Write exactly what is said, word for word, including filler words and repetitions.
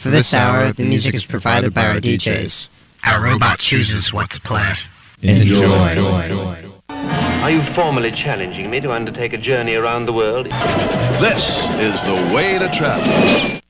For this hour, the music is provided by our D Js. Our robot chooses what to play. Enjoy. Are you formally challenging me to undertake a journey around the world? This is the way to travel.